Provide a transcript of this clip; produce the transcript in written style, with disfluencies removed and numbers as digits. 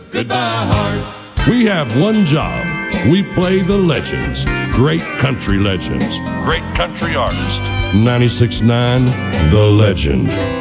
Goodbye, heart. We have one job. We play the legends. Great country legends. Great country artists. 96.9 The Legend.